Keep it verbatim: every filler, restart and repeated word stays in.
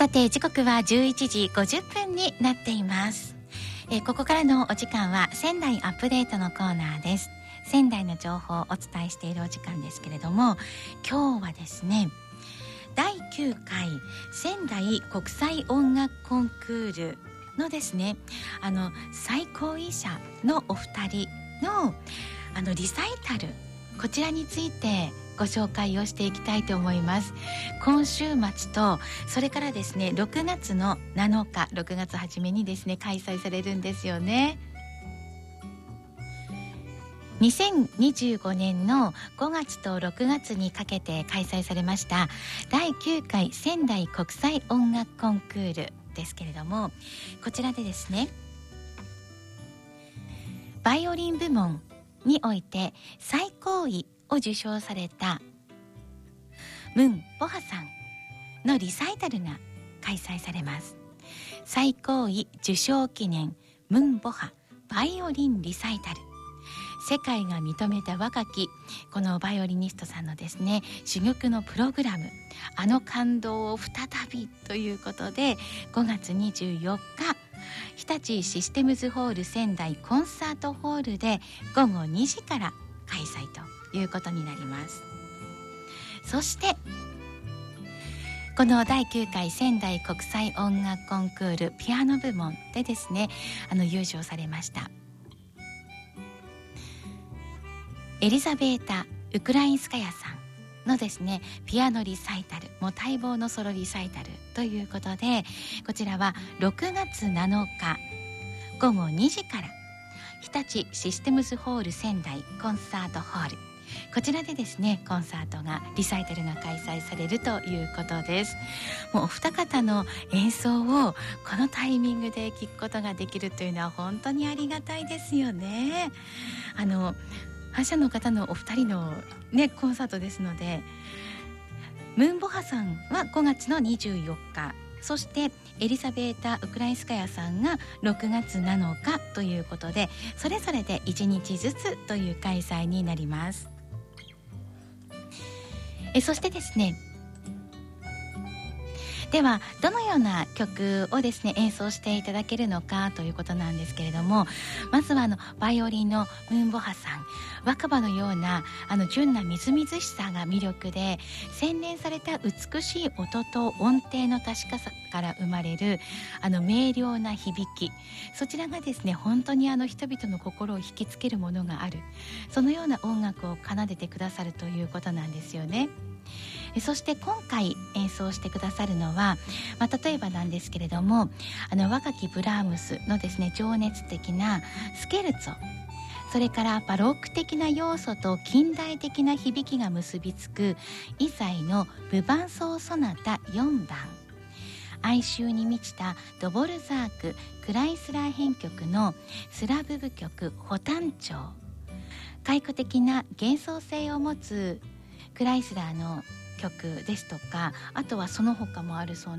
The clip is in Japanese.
さて時刻はじゅういちじごじゅっぷんになっています。えー、ここからのお時間は仙台アップデートのコーナーです。仙台の情報をお伝えしているお時間ですけれども、今日はですねだいきゅうかい仙台国際音楽コンクールのですねあの最高位者のお二人のあのリサイタル、こちらについてご紹介をしていきたいと思います。今週末とそれからですねろくがつのなのか、ろくがつ初めにですね開催されるんですよね。にせんにじゅうごねんのごがつとろくがつにかけて開催されましただいきゅうかい仙台国際音楽コンクールですけれども、こちらでですねバイオリン部門において最高位を受賞されたムン・ボハさんのリサイタルが開催されます。最高位受賞記念ムン・ボハバイオリンリサイタル、世界が認めた若きこのバイオリニストさんのですね珠玉のプログラム、あの感動を再びということでごがつにじゅうよっか日立システムズホール仙台コンサートホールでごごにじから開催ということになります。そしてこのだいきゅうかい仙台国際音楽コンクールピアノ部門でですねあの優勝されましたエリザベータ・ウクラインスカヤさんのですねピアノリサイタル、もう待望のソロリサイタルということで、こちらはろくがつなのかごごにじから日立システムズホール仙台コンサートホール、こちらでですねコンサートがリサイタルが開催されるということです。もうお二方の演奏をこのタイミングで聴くことができるというのは本当にありがたいですよね。あの反社の方のお二人のねコンサートですので、ムンボハさんはごがつのにじゅうよっか、そしてエリザベータ・ウクラインスカヤさんがろくがつなのかということで、それぞれでいちにちずつという開催になります。えそしてですね、ではどのような曲をですね演奏していただけるのかということなんですけれども、まずはあのバイオリンのムンボハさん、若葉のようなあの純なみずみずしさが魅力で、洗練された美しい音と音程の確かさから生まれるあの明瞭な響き、そちらがですね本当にあの人々の心を引きつけるものがある、そのような音楽を奏でてくださるということなんですよね。そして今回演奏してくださるのは、まあ、例えばなんですけれどもあの若きブラームスのですね情熱的なスケルツォ、それからバロック的な要素と近代的な響きが結びつくイザイの無伴奏ソナタよんばん、哀愁に満ちたドボルザーク・クライスラー編曲のスラブ舞曲ホタン調、開化的な幻想性を持つクライスラーの曲ですとか、あとはその他もあるそう